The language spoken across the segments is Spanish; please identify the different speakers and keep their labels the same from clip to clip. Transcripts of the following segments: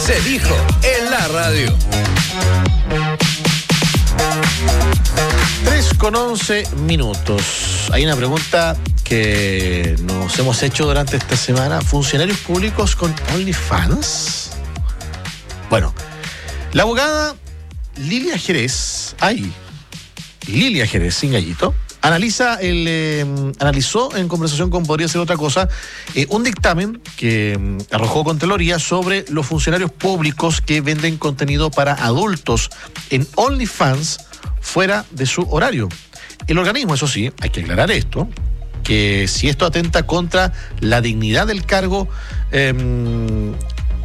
Speaker 1: Se dijo en la radio.
Speaker 2: 3:11. Hay una pregunta que nos hemos hecho durante esta semana. ¿Funcionarios públicos con OnlyFans? Bueno, la abogada Lilia Jerez, Lilia Jerez, sin gallito, analizó en conversación con Podría Ser Otra Cosa un dictamen que arrojó Contraloría sobre los funcionarios públicos que venden contenido para adultos en OnlyFans fuera de su horario. El organismo, eso sí, hay que aclarar esto, que si esto atenta contra la dignidad del cargo, en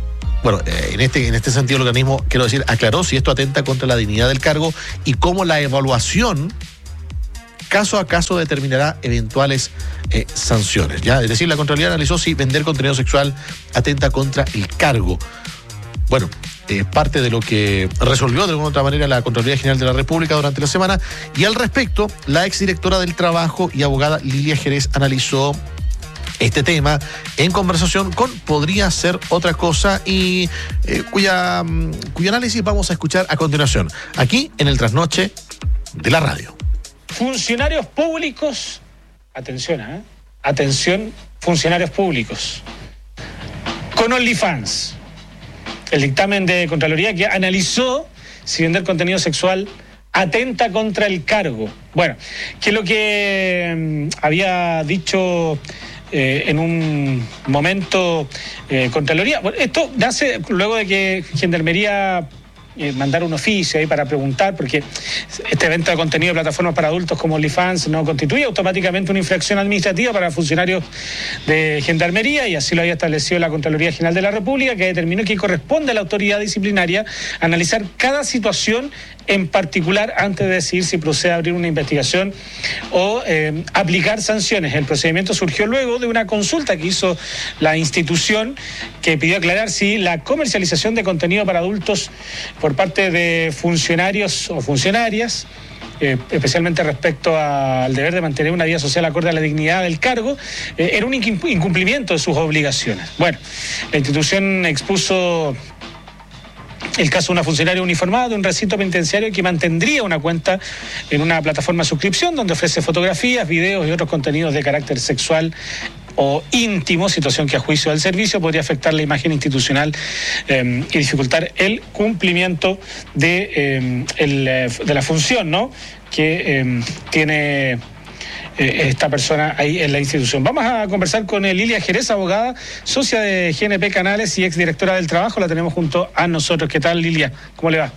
Speaker 2: este sentido el organismo, quiero decir, aclaró si esto atenta contra la dignidad del cargo y cómo la evaluación caso a caso determinará eventuales sanciones. ¿Ya? Es decir, la Contraloría analizó si vender contenido sexual atenta contra el cargo. Bueno, parte de lo que resolvió de alguna otra manera la Contraloría General de la República durante la semana. Y al respecto, la exdirectora del Trabajo y abogada Lilia Jerez analizó este tema en conversación con Podría Ser Otra Cosa y cuyo análisis vamos a escuchar a continuación, aquí en el Trasnoche de la radio.
Speaker 3: Funcionarios públicos, atención, funcionarios públicos, con OnlyFans. El dictamen de Contraloría que analizó si vender contenido sexual atenta contra el cargo. Bueno, que lo que había dicho en un momento Contraloría, bueno, esto nace luego de que Gendarmería mandar un oficio ahí para preguntar, porque este venta de contenido de plataformas para adultos como OnlyFans no constituye automáticamente una infracción administrativa para funcionarios de Gendarmería, y así lo había establecido la Contraloría General de la República, que determinó que corresponde a la autoridad disciplinaria analizar cada situación en particular antes de decidir si procede a abrir una investigación o aplicar sanciones. El procedimiento surgió luego de una consulta que hizo la institución, que pidió aclarar si la comercialización de contenido para adultos por parte de funcionarios o funcionarias, especialmente respecto al deber de mantener una vida social acorde a la dignidad del cargo, era un incumplimiento de sus obligaciones. Bueno, la institución expuso el caso de una funcionaria uniformada de un recinto penitenciario que mantendría una cuenta en una plataforma de suscripción donde ofrece fotografías, videos y otros contenidos de carácter sexual o íntimo, situación que a juicio del servicio podría afectar la imagen institucional y dificultar el cumplimiento de la función, ¿no?, que tiene esta persona ahí en la institución. Vamos a conversar con Lilia Jerez, abogada, socia de GNP Canales y exdirectora del Trabajo. La tenemos junto a nosotros. ¿Qué tal, Lilia? ¿Cómo le va?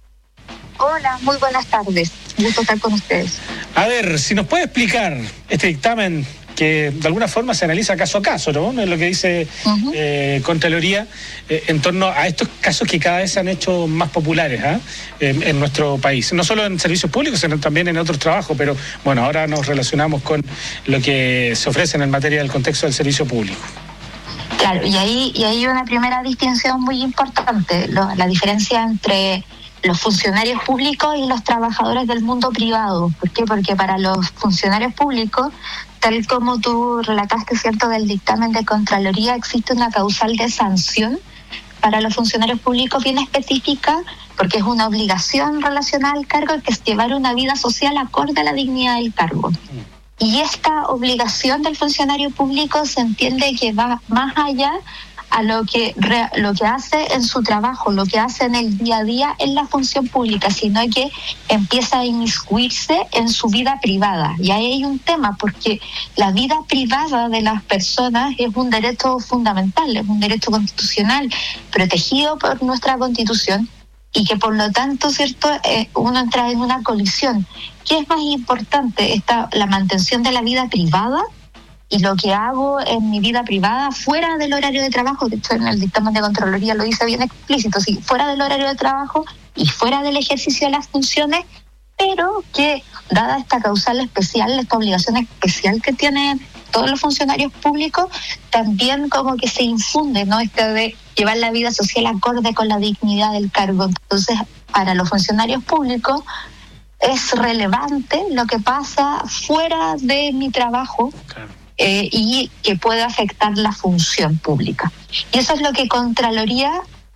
Speaker 4: Hola, muy buenas tardes. Gusto estar con ustedes.
Speaker 3: A ver, si nos puede explicar este dictamen que de alguna forma se analiza caso a caso, ¿no? Es lo que dice Contraloría en torno a estos casos que cada vez se han hecho más populares en nuestro país. No solo en servicios públicos, sino también en otros trabajos, pero bueno, ahora nos relacionamos con lo que se ofrece en materia del contexto del servicio público.
Speaker 4: Claro, y hay una primera distinción muy importante, la diferencia entre los funcionarios públicos y los trabajadores del mundo privado. ¿Por qué? Porque para los funcionarios públicos, tal como tú relataste, ¿cierto?, del dictamen de Contraloría, existe una causal de sanción para los funcionarios públicos bien específica, porque es una obligación relacionada al cargo, que es llevar una vida social acorde a la dignidad del cargo. Y esta obligación del funcionario público se entiende que va más allá a lo que hace en su trabajo, lo que hace en el día a día en la función pública, sino que empieza a inmiscuirse en su vida privada. Y ahí hay un tema, porque la vida privada de las personas es un derecho fundamental, es un derecho constitucional protegido por nuestra Constitución, y que por lo tanto, ¿cierto?, uno entra en una colisión. ¿Qué es más importante? La mantención de la vida privada y lo que hago en mi vida privada fuera del horario de trabajo. De hecho, en el dictamen de Contraloría lo dice bien explícito, sí, fuera del horario de trabajo y fuera del ejercicio de las funciones, pero que, dada esta causal especial, esta obligación especial que tienen todos los funcionarios públicos, también como que se infunde, ¿no?, de llevar la vida social acorde con la dignidad del cargo. Entonces, para los funcionarios públicos es relevante lo que pasa fuera de mi trabajo, claro, y que puede afectar la función pública. Y eso es lo que Contraloría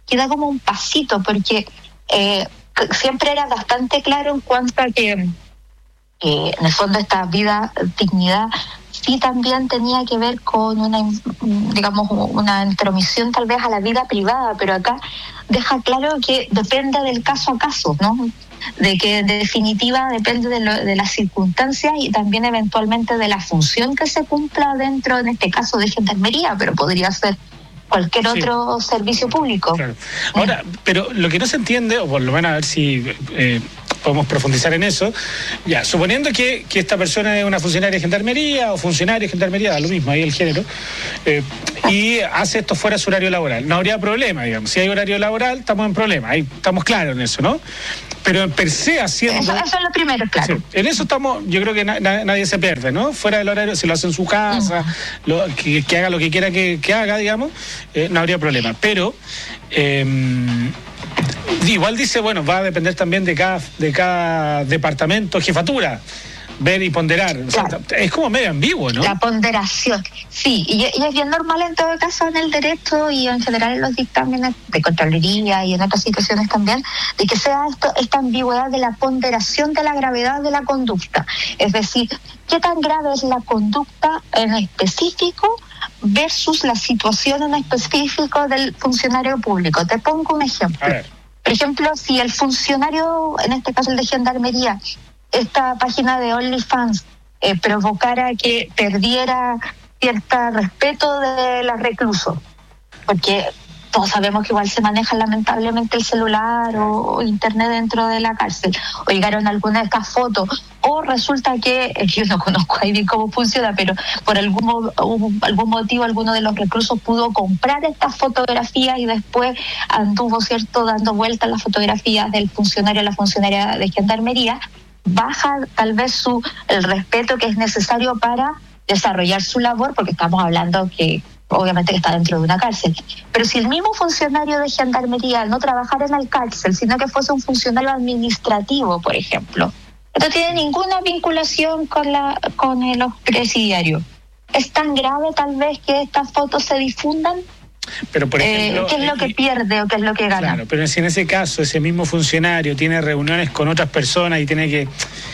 Speaker 4: queda como un pasito, porque siempre era bastante claro en cuanto a que en el fondo esta vida, dignidad, sí también tenía que ver con una intromisión tal vez a la vida privada, pero acá deja claro que depende del caso a caso, ¿no? De que en definitiva depende de las circunstancias y también eventualmente de la función que se cumpla dentro, en este caso, de gendarmería, pero podría ser cualquier otro servicio público.
Speaker 3: Claro. Ahora, pero lo que no se entiende, o por lo menos a ver si podemos profundizar en eso, ya, suponiendo que esta persona es una funcionaria de gendarmería o funcionario de gendarmería, da lo mismo ahí el género, y hace esto fuera de su horario laboral, no habría problema, digamos. Si hay horario laboral, estamos en problema, ahí estamos claros en eso, ¿no? Pero per se haciendo...
Speaker 4: Eso es lo primero, claro.
Speaker 3: Sí, en eso estamos, yo creo que nadie se pierde, ¿no? Fuera del horario, si lo hace en su casa, que haga lo que quiera que haga, digamos, no habría problema. Pero... igual dice, bueno, va a depender también de cada departamento, jefatura, ver y ponderar. Claro. O sea, es como medio ambiguo, ¿no?
Speaker 4: La ponderación, sí, y es bien normal en todo caso en el derecho y en general en los dictámenes de Contraloría y en otras situaciones también, de que sea esta ambigüedad de la ponderación de la gravedad de la conducta. Es decir, ¿qué tan grave es la conducta en específico versus la situación en específico del funcionario público? Te pongo un ejemplo.
Speaker 3: A ver.
Speaker 4: Por ejemplo, si el funcionario, en este caso el de gendarmería, esta página de OnlyFans provocara que perdiera cierto respeto de los reclusos, porque todos sabemos que igual se maneja lamentablemente el celular o internet dentro de la cárcel, o llegaron alguna de estas fotos, o resulta que, yo no conozco ahí bien cómo funciona, pero por algún motivo alguno de los reclusos pudo comprar estas fotografías y después anduvo, ¿cierto?, dando vueltas las fotografías del funcionario o la funcionaria de gendarmería, baja tal vez el respeto que es necesario para desarrollar su labor, porque estamos hablando que obviamente que está dentro de una cárcel. Pero si el mismo funcionario de gendarmería no trabajara en la cárcel, sino que fuese un funcionario administrativo, por ejemplo, no tiene ninguna vinculación con los presidiarios, ¿es tan grave tal vez que estas fotos se difundan?
Speaker 3: Pero por ejemplo,
Speaker 4: ¿qué es lo que pierde o qué es lo que gana?
Speaker 3: Claro, pero si en ese caso ese mismo funcionario tiene reuniones con otras personas y tiene que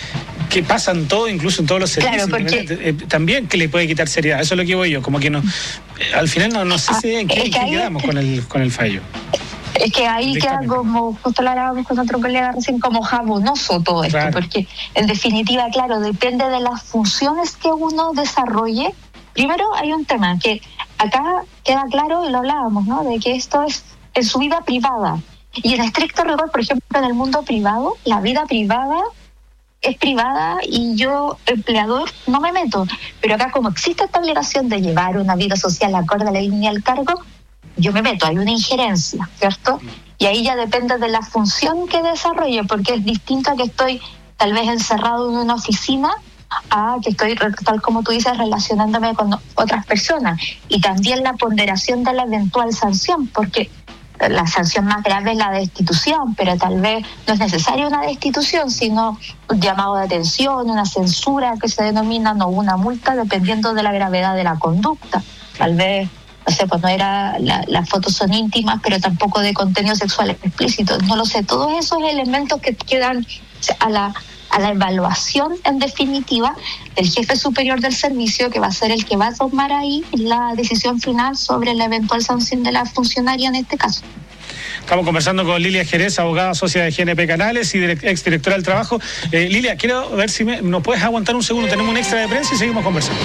Speaker 3: pasan todo, incluso en todos los servicios,
Speaker 4: claro, porque
Speaker 3: también que le puede quitar seriedad. Eso es lo que voy yo, como que no, al final no sé si en qué quedamos con el fallo.
Speaker 4: Es que ahí queda como, justo lo hablábamos con otro colega recién, como jabonoso todo esto, claro. Porque en definitiva, claro, depende de las funciones que uno desarrolle. Primero hay un tema que acá queda claro, y lo hablábamos, ¿no?, de que esto es en su vida privada. Y en estricto rigor, por ejemplo, en el mundo privado, la vida privada es privada y yo, empleador, no me meto. Pero acá, como existe esta obligación de llevar una vida social acorde a la línea del cargo, yo me meto, hay una injerencia, ¿cierto? Y ahí ya depende de la función que desarrolle, porque es distinto a que estoy tal vez encerrado en una oficina a que estoy, tal como tú dices, relacionándome con otras personas. Y también la ponderación de la eventual sanción, porque la sanción más grave es la destitución, pero tal vez no es necesaria una destitución, sino un llamado de atención, una censura que se denomina, o una multa, dependiendo de la gravedad de la conducta. Tal vez, no sé, pues no era, las fotos son íntimas, pero tampoco de contenido sexual explícito, no lo sé. Todos esos elementos que quedan a la evaluación, en definitiva, del jefe superior del servicio, que va a ser el que va a tomar ahí la decisión final sobre la eventual sanción de la funcionaria en este caso.
Speaker 3: Estamos conversando con Lilia Jerez, abogada socia de GNP Canales y exdirectora del trabajo. Lilia, quiero ver si nos puedes aguantar un segundo, tenemos un extra de prensa y seguimos conversando.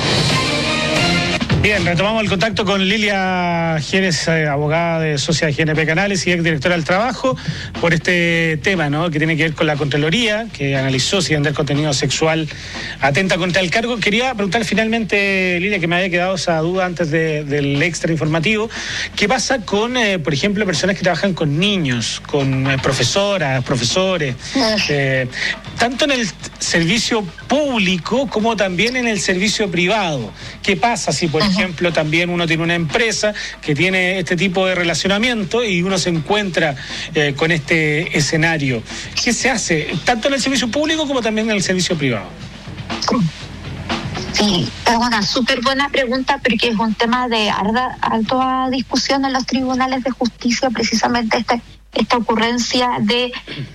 Speaker 3: Bien, retomamos el contacto con Lilia Jerez, abogada de socia de GNP Canales y exdirectora del trabajo, por este tema, ¿no?, que tiene que ver con la Contraloría, que analizó si vender contenido sexual atenta contra el cargo. Quería preguntar finalmente, Lilia, que me había quedado esa duda antes del extra informativo, ¿qué pasa con, por ejemplo, personas que trabajan con niños, con profesoras, profesores, tanto en el servicio público como también en el servicio privado? ¿Qué pasa si, por ejemplo, también uno tiene una empresa que tiene este tipo de relacionamiento y uno se encuentra con este escenario? ¿Qué se hace tanto en el servicio público como también en el servicio privado?
Speaker 4: Sí, es una súper buena pregunta porque es un tema de alta discusión en los tribunales de justicia, precisamente esta ocurrencia de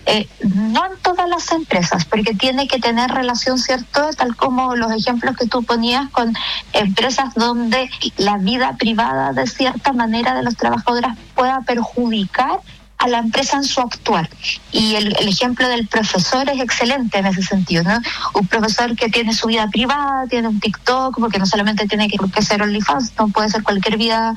Speaker 4: no en todas las empresas, porque tiene que tener relación, ¿cierto? Tal como los ejemplos que tú ponías con empresas donde la vida privada de cierta manera de los trabajadores pueda perjudicar a la empresa en su actuar. Y el ejemplo del profesor es excelente en ese sentido, ¿no? Un profesor que tiene su vida privada, tiene un TikTok, porque no solamente tiene que ser OnlyFans, no puede ser cualquier vía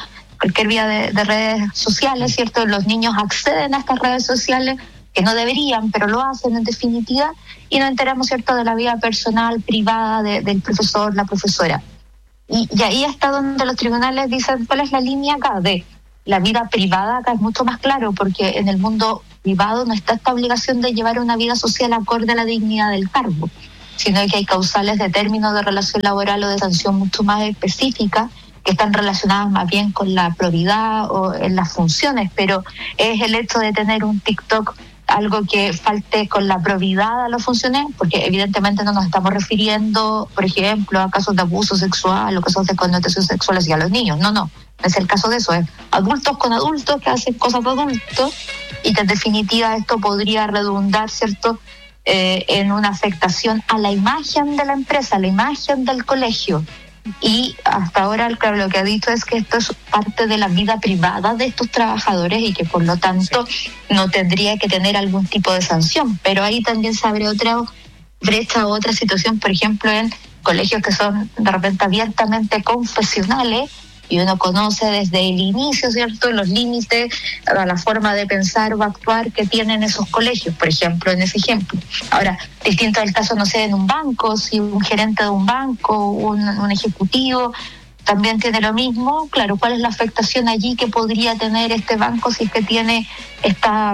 Speaker 4: de redes sociales, ¿cierto? Los niños acceden a estas redes sociales que no deberían, pero lo hacen en definitiva, y nos enteramos, ¿cierto?, de la vida personal, privada del profesor, la profesora. Y ahí está donde los tribunales dicen cuál es la línea acá de la vida privada. Acá es mucho más claro, porque en el mundo privado no está esta obligación de llevar una vida social acorde a la dignidad del cargo, sino que hay causales de término de relación laboral o de sanción mucho más específicas que están relacionadas más bien con la probidad o en las funciones, pero es el hecho de tener un TikTok algo que falte con la probidad a las funciones, porque evidentemente no nos estamos refiriendo, por ejemplo, a casos de abuso sexual o casos de connotación sexual hacia los niños. No es el caso de eso, es adultos con adultos que hacen cosas de adultos, y que en definitiva esto podría redundar, ¿cierto?, en una afectación a la imagen de la empresa, a la imagen del colegio. Y hasta ahora lo que ha dicho es que esto es parte de la vida privada de estos trabajadores y que por lo tanto no tendría que tener algún tipo de sanción. Pero ahí también se abre otra brecha o otra situación, por ejemplo, en colegios que son de repente abiertamente confesionales, y uno conoce desde el inicio, ¿cierto?, los límites a la forma de pensar o actuar que tienen esos colegios, por ejemplo, en ese ejemplo. Ahora, distinto el caso, no sé, en un banco, si un gerente de un banco, un ejecutivo también tiene lo mismo. Claro, ¿cuál es la afectación allí que podría tener este banco si es que tiene esta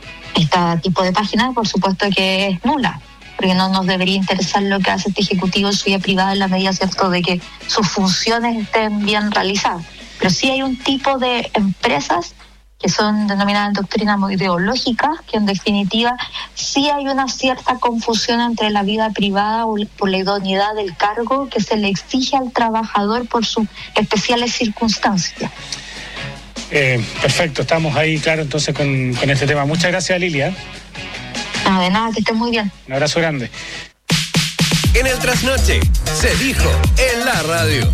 Speaker 4: tipo de página? Por supuesto que es nula, porque no nos debería interesar lo que hace este ejecutivo en su vida privada en la medida, ¿cierto?, de que sus funciones estén bien realizadas. Pero sí hay un tipo de empresas que son denominadas en doctrina muy ideológicas, que en definitiva sí hay una cierta confusión entre la vida privada o por la idoneidad del cargo que se le exige al trabajador por sus especiales circunstancias.
Speaker 3: Perfecto, estamos ahí, claro, entonces con este tema. Muchas gracias, Lilia.
Speaker 4: No, de nada, que estés muy bien.
Speaker 3: Un abrazo grande.
Speaker 1: En el Trasnoche se dijo en la radio.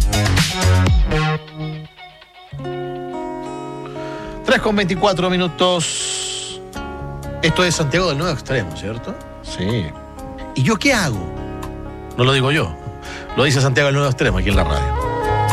Speaker 2: 3:24. Esto es Santiago del Nuevo Extremo, ¿cierto? Sí. ¿Y yo qué hago? No lo digo yo. Lo dice Santiago del Nuevo Extremo aquí en la radio.